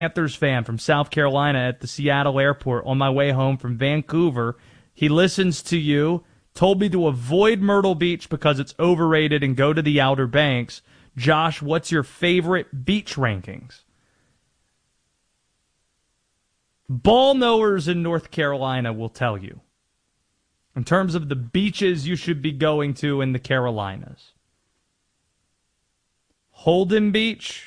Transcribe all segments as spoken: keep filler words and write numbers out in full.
Panthers fan from South Carolina at the Seattle airport on my way home from Vancouver. He listens to you, told me to avoid Myrtle Beach because it's overrated and go to the Outer Banks. Josh, what's your favorite beach rankings? Ball knowers in North Carolina will tell you. In terms of the beaches you should be going to in the Carolinas. Holden Beach.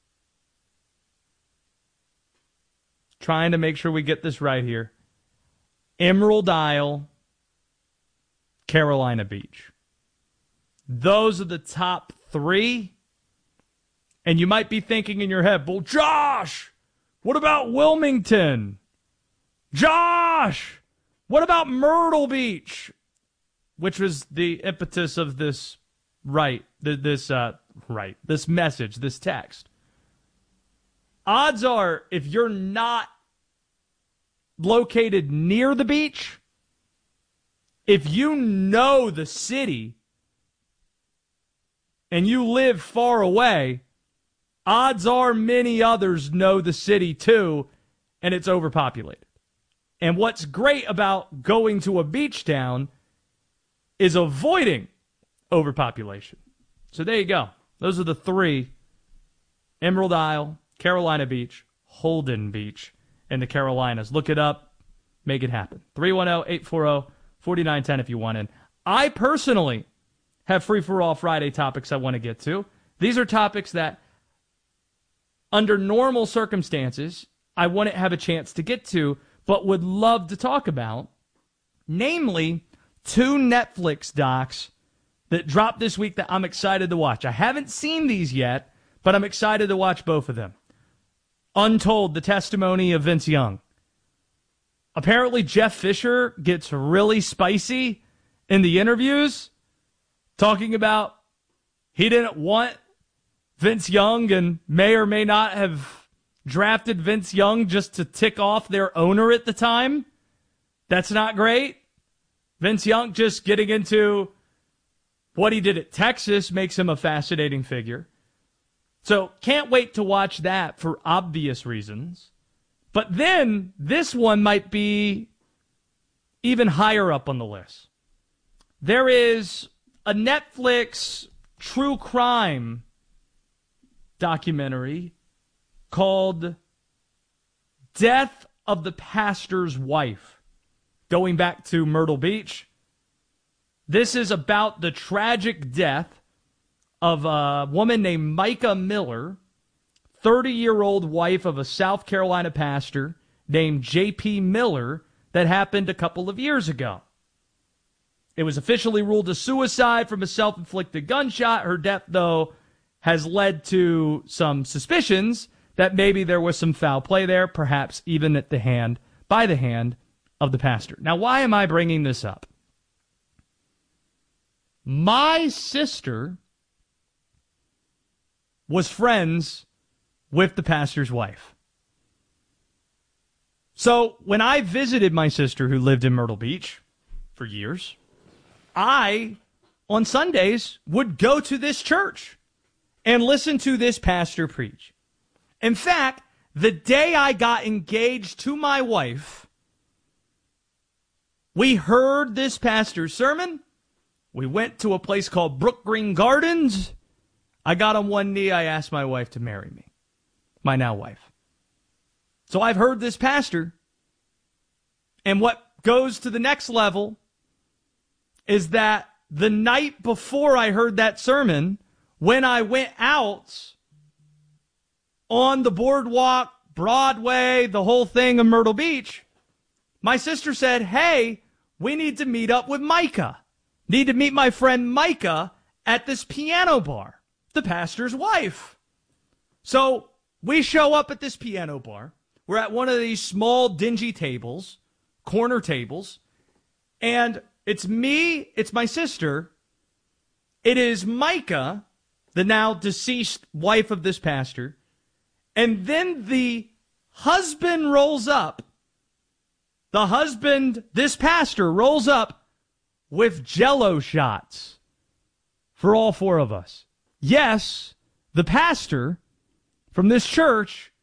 Trying to make sure we get this right here. Emerald Isle, Carolina Beach. Those are the top three. And you might be thinking in your head, well, Josh, what about Wilmington? Josh, what about Myrtle Beach? Which was the impetus of this right, this uh, right, this message, this text. Odds are, if you're not located near the beach, if you know the city and you live far away, odds are many others know the city too, and it's overpopulated. And what's great about going to a beach town is avoiding overpopulation. So there you go. Those are the three: Emerald Isle, Carolina Beach, Holden Beach, and the Carolinas. Look it up. Make it happen. three one zero, eight four zero, four nine one zero if you want in. I personally have free-for-all Friday topics I want to get to. These are topics that, under normal circumstances, I wouldn't have a chance to get to, but would love to talk about. Namely, two Netflix docs that dropped this week that I'm excited to watch. I haven't seen these yet, but I'm excited to watch both of them. Untold, the testimony of Vince Young. Apparently, Jeff Fisher gets really spicy in the interviews, talking about he didn't want Vince Young and may or may not have drafted Vince Young just to tick off their owner at the time. That's not great. Vince Young just getting into what he did at Texas makes him a fascinating figure. So can't wait to watch that for obvious reasons. But then this one might be even higher up on the list. There is a Netflix true crime documentary called Death of the Pastor's Wife, going back to Myrtle Beach. This is about the tragic death of a woman named Micah Miller, thirty-year-old wife of a South Carolina pastor named J P Miller, that happened a couple of years ago. It was officially ruled a suicide from a self-inflicted gunshot. Her death, though, has led to some suspicions that maybe there was some foul play there, perhaps even at the hand, by the hand of the pastor. Now, why am I bringing this up? My sister was friends with the pastor's wife. So when I visited my sister who lived in Myrtle Beach for years, I, on Sundays, would go to this church and listen to this pastor preach. In fact, the day I got engaged to my wife, we heard this pastor's sermon. We went to a place called Brook Green Gardens. I got on one knee. I asked my wife to marry me, my now wife. So I've heard this pastor. And what goes to the next level is that the night before I heard that sermon, when I went out on the boardwalk, Broadway, the whole thing of Myrtle Beach, my sister said, hey, we need to meet up with Micah. Need to meet my friend Micah at this piano bar, the pastor's wife. So we show up at this piano bar. We're at one of these small, dingy tables, corner tables, and it's me, it's my sister, it is Micah, the now deceased wife of this pastor, and then the husband rolls up. The husband, this pastor, rolls up with Jell-O shots for all four of us. Yes, the pastor from this church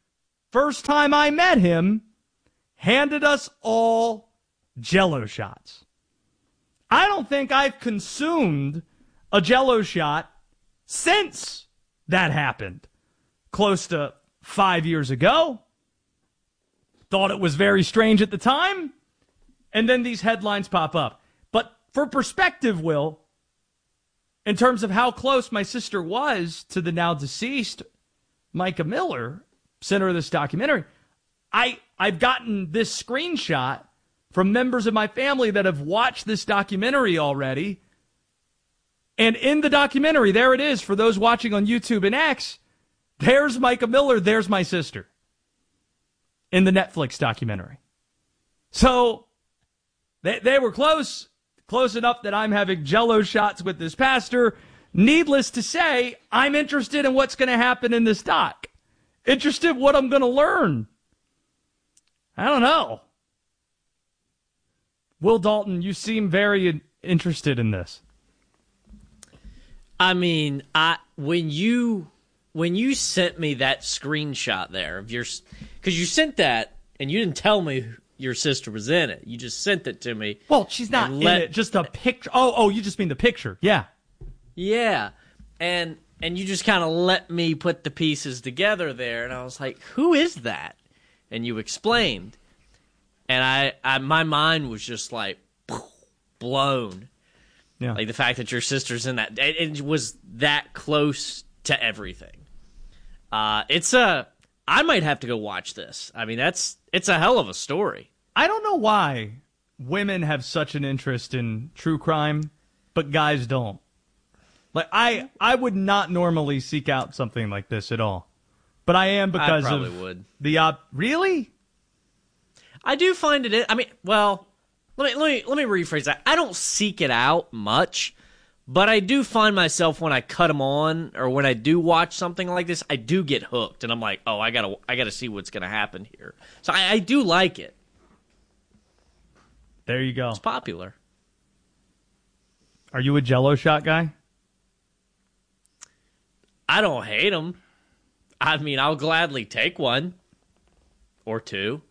first time I met him, handed us all Jell-O shots. I don't think I've consumed a Jell-O shot since that happened, close to five years ago. Thought it was very strange at the time, and then these headlines pop up. But for perspective, Will, in terms of how close my sister was to the now deceased Micah Miller, center of this documentary, I, I've gotten this screenshot from members of my family that have watched this documentary already. And in the documentary, there it is for those watching on YouTube and X. There's Micah Miller, there's my sister in the Netflix documentary. So they, they were close, close enough that I'm having Jell-O shots with this pastor. Needless to say, I'm interested in what's going to happen in this doc. Interested in what I'm going to learn. I don't know. Will Dalton, you seem very interested in this. I mean, I when you when you sent me that screenshot there of your, because you sent that and you didn't tell me your sister was in it. You just sent it to me. Well, she's not in let, it. Just a picture. Oh, oh, you just mean the picture? Yeah, yeah, and and you just kind of let me put the pieces together there, and I was like, who is that? And you explained, and I, I my mind was just like blown. Yeah. Like the fact that your sister's in that, it, it was that close to everything. Uh, it's a, I might have to go watch this. I mean, that's, it's a hell of a story. I don't know why women have such an interest in true crime, but guys don't. Like, I, I would not normally seek out something like this at all. But I am because I probably of would. the op. Really? I do find it. I mean, well, let me let me let me rephrase that. I don't seek it out much, but I do find myself when I cut them on or when I do watch something like this, I do get hooked, and I'm like, oh, I gotta I gotta see what's gonna happen here. So I, I do like it. There you go. It's popular. Are you a Jell-O shot guy? I don't hate them. I mean, I'll gladly take one or two.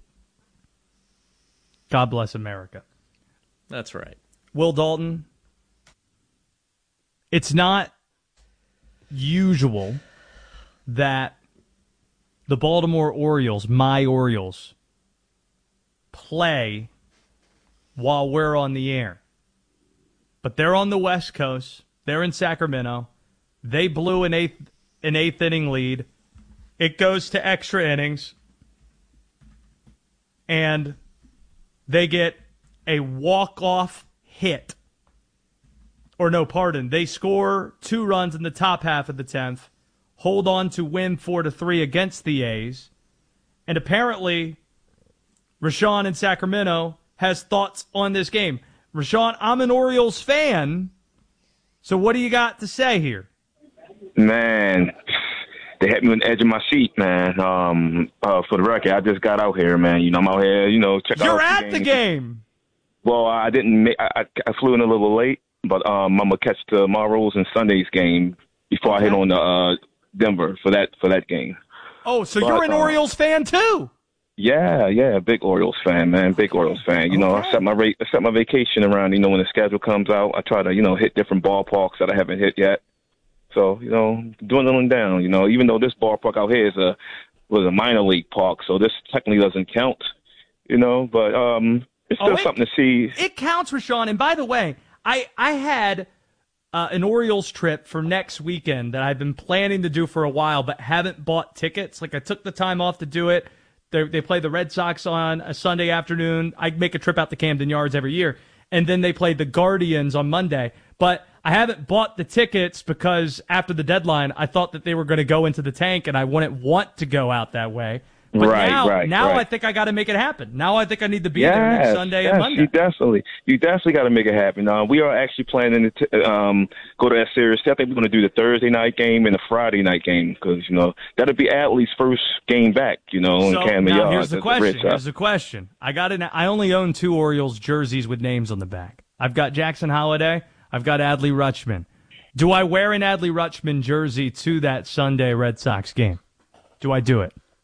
God bless America. That's right. Will Dalton, it's not usual that the Baltimore Orioles, my Orioles, play while we're on the air. But they're on the West Coast. They're in Sacramento. They blew an eighth an eighth inning lead. It goes to extra innings. And they get a walk-off hit. Or no, pardon. They score two runs in the top half of the tenth, hold on to win four to three against the A's. And apparently, Rashawn in Sacramento has thoughts on this game. Rashawn, I'm an Orioles fan, so what do you got to say here? Man, they had me on the edge of my seat, man. Um, uh, for the record, I just got out here, man. You know, I'm out here, you know, check You're out at the the game. game. Well, I didn't make, I, I flew in a little late, but um, I'm going to catch tomorrow's and Sunday's game before Okay. I hit on to uh, Denver for that for that game. Oh, so But, you're an uh, Orioles fan, too? Yeah, yeah, big Orioles fan, man, big Orioles fan. You know, Okay. I set my rate, I set my vacation around. You know, when the schedule comes out, I try to, you know, hit different ballparks that I haven't hit yet. So, you know, dwindling down. You know, even though this ballpark out here is a was a minor league park, so this technically doesn't count. You know, but um, it's still Oh, it- something to see. It counts, Rashawn. And by the way, I, I had uh, an Orioles trip for next weekend that I've been planning to do for a while, but haven't bought tickets. Like, I took the time off to do it. They, they play the Red Sox on a Sunday afternoon. I make a trip out to Camden Yards every year. And then they play the Guardians on Monday. But I haven't bought the tickets because after the deadline, I thought that they were going to go into the tank, and I wouldn't want to go out that way. But Right, now, right, now right. I think I got to make it happen. Now I think I need to be there next Yes, Sunday yes, and Monday. you definitely, you definitely got to make it happen. Uh, we are actually planning to t- um, go to that series. I think we're going to do the Thursday night game and the Friday night game because you know that'll be Adley's first game back. You know, So in Camden now Yards here's the at question. Red Sox. Here's the question. I got an. I only own two Orioles jerseys with names on the back. I've got Jackson Holliday. I've got Adley Rutschman. Do I wear an Adley Rutschman jersey to that Sunday Red Sox game? Do I do it?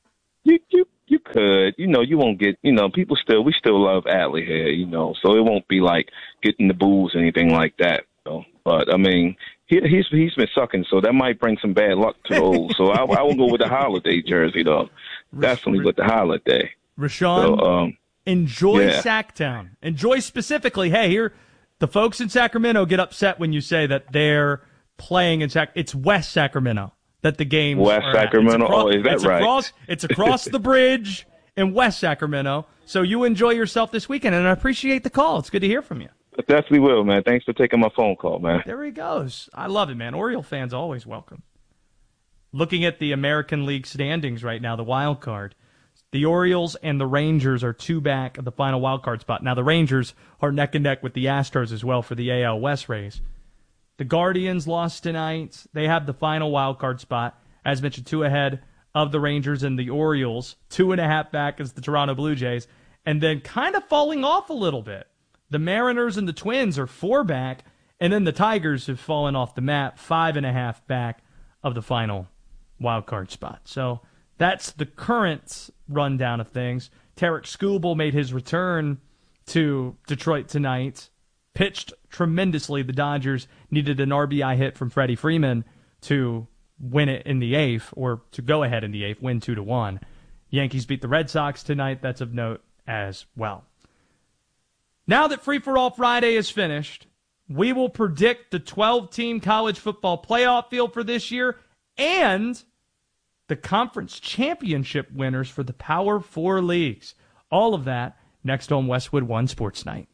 you you you could, you know, you won't get, you know, people still, we still love Adley here, you know, so it won't be like getting the boos or anything like that. You know? But I mean, he, he's he's been sucking, so that might bring some bad luck to the old. So I, I will go with the holiday jersey, though. Definitely with the holiday. Rashawn, so, um, enjoy yeah. Sacktown. Enjoy specifically. Hey, here, the folks in Sacramento get upset when you say that they're playing in Sac. It's West Sacramento that the games West are Sacramento. Across, oh, is that it's right? Across, it's across the bridge in West Sacramento. So you enjoy yourself this weekend, and I appreciate the call. It's good to hear from you. I definitely will, man. Thanks for taking my phone call, man. There he goes. I love it, man. Oriole fans always welcome. Looking at the American League standings right now, the wild card. The Orioles and the Rangers are two back of the final wild card spot. Now, the Rangers are neck and neck with the Astros as well for the A L West race. The Guardians lost tonight. They have the final wild card spot, as mentioned, two ahead of the Rangers and the Orioles. Two and a half back is the Toronto Blue Jays. And then kind of falling off a little bit. The Mariners and the Twins are four back, and then the Tigers have fallen off the map, five and a half back of the final wild card spot. So that's the current rundown of things. Tarek Skubal made his return to Detroit tonight, pitched tremendously. The Dodgers needed an R B I hit from Freddie Freeman to win it in the eighth, or to go ahead in the eighth, win two to one. Yankees beat the Red Sox tonight. That's of note as well. Now that Free for All Friday is finished, we will predict the twelve-team college football playoff field for this year and the conference championship winners for the Power Four leagues. All of that next on Westwood One Sports Night.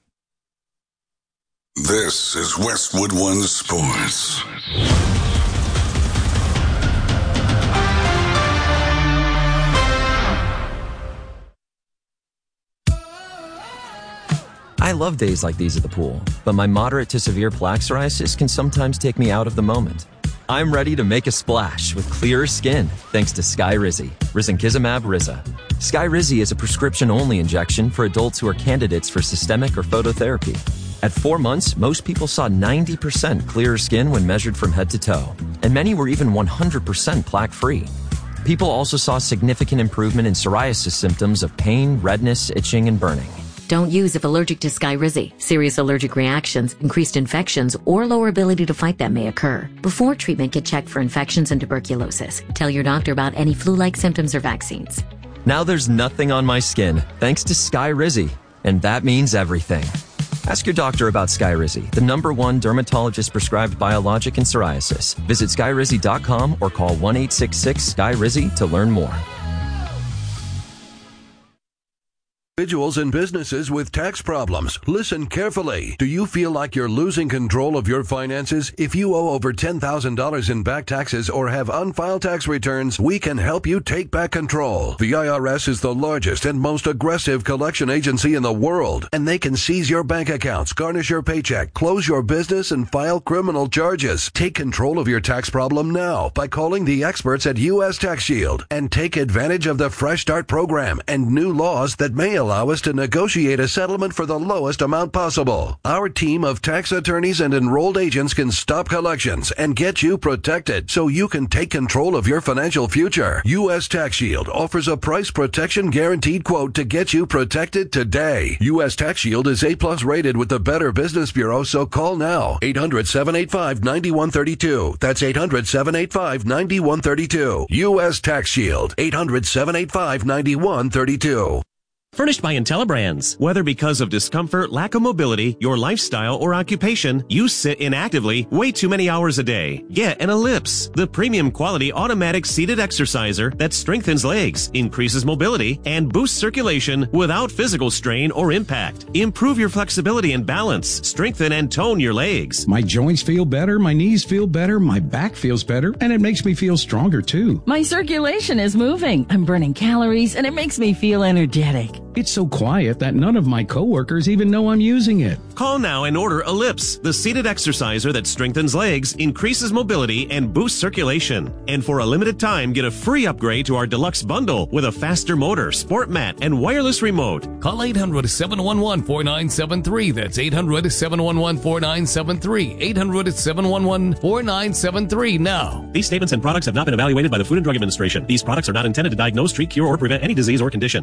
This is Westwood One Sports. I love days like these at the pool, but my moderate to severe plaque psoriasis can sometimes take me out of the moment. I'm ready to make a splash with clearer skin thanks to Skyrizi, risankizumab Riza. Skyrizi is a prescription-only injection for adults who are candidates for systemic or phototherapy. At four months, most people saw ninety percent clearer skin when measured from head to toe, and many were even one hundred percent plaque-free. People also saw significant improvement in psoriasis symptoms of pain, redness, itching, and burning. Don't use if allergic to Skyrizi. Serious allergic reactions, increased infections, or lower ability to fight them may occur. Before treatment, get checked for infections and tuberculosis. Tell your doctor about any flu-like symptoms or vaccines. Now there's nothing on my skin thanks to Skyrizi, and that means everything. Ask your doctor about Skyrizi, the number one dermatologist-prescribed biologic in psoriasis. Visit skyrizi dot com or call one eight six six S K Y R I Z I to learn more. Individuals and businesses with tax problems, listen carefully. Do you feel like you're losing control of your finances? If you owe over ten thousand dollars in back taxes or have unfiled tax returns, we can help you take back control. The I R S is the largest and most aggressive collection agency in the world, and they can seize your bank accounts, garnish your paycheck, close your business, and file criminal charges. Take control of your tax problem now by calling the experts at U S Tax Shield and take advantage of the Fresh Start program and new laws that may allow Allow us to negotiate a settlement for the lowest amount possible. Our team of tax attorneys and enrolled agents can stop collections and get you protected so you can take control of your financial future. U S Tax Shield offers a price protection guaranteed quote to get you protected today. U S Tax Shield is A plus rated with the Better Business Bureau, so call now. eight hundred, seven eight five, nine one three two. That's eight hundred, seven eight five, nine one three two. U S Tax Shield. eight hundred, seven eight five, nine one three two. Furnished by IntelliBrands. Whether because of discomfort, lack of mobility, your lifestyle, or occupation, you sit inactively way too many hours a day. Get an Ellipse, the premium quality automatic seated exerciser that strengthens legs, increases mobility, and boosts circulation without physical strain or impact. Improve your flexibility and balance, strengthen and tone your legs. My joints feel better, my knees feel better, my back feels better, and it makes me feel stronger too. My circulation is moving. I'm burning calories, and it makes me feel energetic. It's so quiet that none of my coworkers even know I'm using it. Call now and order Ellipse, the seated exerciser that strengthens legs, increases mobility, and boosts circulation. And for a limited time, get a free upgrade to our deluxe bundle with a faster motor, sport mat, and wireless remote. Call eight hundred, seven one one, four nine seven three. That's eight hundred, seven one one, four nine seven three. eight hundred, seven one one, four nine seven three now. These statements and products have not been evaluated by the Food and Drug Administration. These products are not intended to diagnose, treat, cure, or prevent any disease or condition.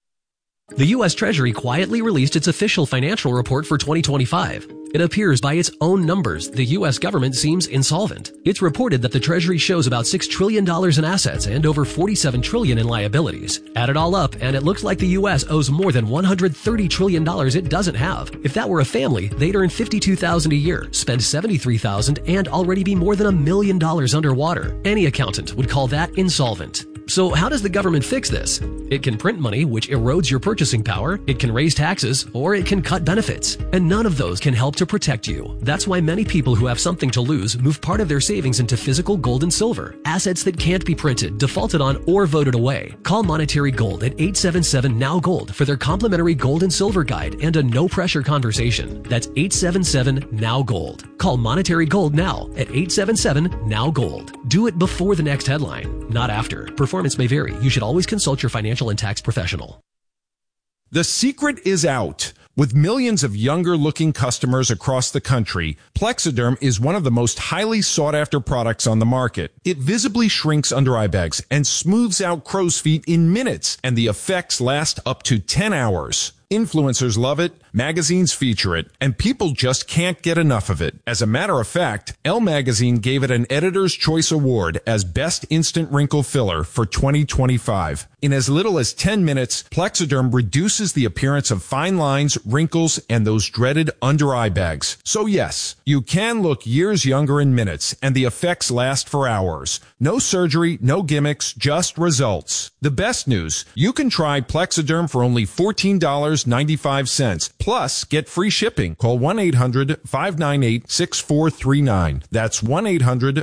The U S Treasury quietly released its official financial report for twenty twenty-five. It appears by its own numbers, the U S government seems insolvent. It's reported that the Treasury shows about six trillion dollars in assets and over forty-seven trillion dollars in liabilities. Add it all up, and it looks like the U S owes more than one hundred thirty trillion dollars it doesn't have. If that were a family, they'd earn fifty-two thousand dollars a year, spend seventy-three thousand dollars, and already be more than a million dollars underwater. Any accountant would call that insolvent. So how does the government fix this? It can print money, which erodes your purchasing power, it can raise taxes, or it can cut benefits. And none of those can help to protect you. That's why many people who have something to lose move part of their savings into physical gold and silver, assets that can't be printed, defaulted on, or voted away. Call Monetary Gold at eight seven seven, N O W Gold for their complimentary gold and silver guide and a no-pressure conversation. That's eight seven seven, N O W Gold. Call Monetary Gold now at eight seven seven, N O W Gold. Do it before the next headline, not after. Performance may vary. You should always consult your financial and tax professional. The secret is out. With millions of younger-looking customers across the country, Plexiderm is one of the most highly sought-after products on the market. It visibly shrinks under-eye bags and smooths out crow's feet in minutes, and the effects last up to ten hours. Influencers love it, magazines feature it, and people just can't get enough of it. As a matter of fact, Elle Magazine gave it an Editor's Choice Award as Best Instant Wrinkle Filler for twenty twenty-five. In as little as ten minutes, Plexiderm reduces the appearance of fine lines, wrinkles, and those dreaded under-eye bags. So yes, you can look years younger in minutes, and the effects last for hours. No surgery, no gimmicks, just results. The best news, you can try Plexiderm for only fourteen dollars and ninety-five cents. Plus, get free shipping. Call one eight hundred, five nine eight, six four three nine. That's one eight hundred.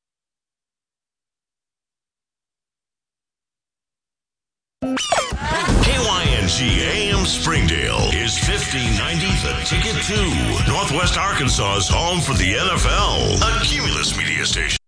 K Y N G A M Springdale is fifteen ninety The Ticket two, Northwest Arkansas's home for the N F L, a Cumulus media station.